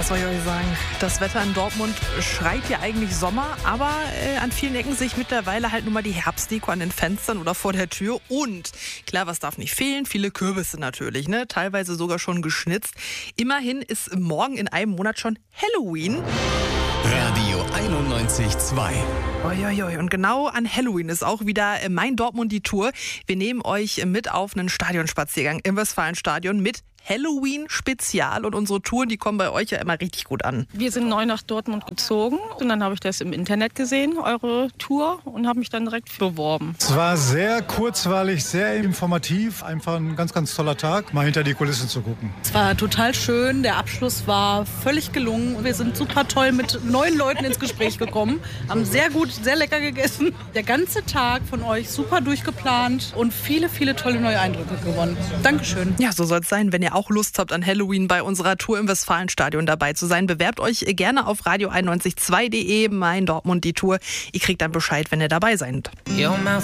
was soll ich euch sagen? Das Wetter in Dortmund schreit ja eigentlich Sommer, aber an vielen Ecken sehe ich mittlerweile halt nur mal die Herbstdeko an den Fenstern oder vor der Tür. Und klar, was darf nicht fehlen? Viele Kürbisse natürlich, ne? Teilweise sogar schon geschnitzt. Immerhin ist morgen in einem Monat schon Halloween. Radio 91.2. Uiuiui. Und genau an Halloween ist auch wieder mein Dortmund die Tour. Wir nehmen euch mit auf einen Stadionspaziergang im Westfalenstadion mit Halloween-Spezial. Und unsere Touren, die kommen bei euch ja immer richtig gut an. Wir sind neu nach Dortmund gezogen und dann habe ich das im Internet gesehen, eure Tour, und habe mich dann direkt beworben. Es war sehr kurzweilig, sehr informativ, einfach ein ganz, ganz toller Tag, mal hinter die Kulissen zu gucken. Es war total schön, der Abschluss war völlig gelungen. Wir sind super toll mit neuen Leuten ins Gespräch gekommen, haben sehr gut, sehr lecker gegessen. Der ganze Tag von euch super durchgeplant und viele, viele tolle neue Eindrücke gewonnen. Dankeschön. Ja, so soll es sein. Wenn ihr auch Lust habt, an Halloween bei unserer Tour im Westfalenstadion dabei zu sein, bewerbt euch gerne auf radio912.de, mein Dortmund die Tour. Ihr kriegt dann Bescheid, wenn ihr dabei seid.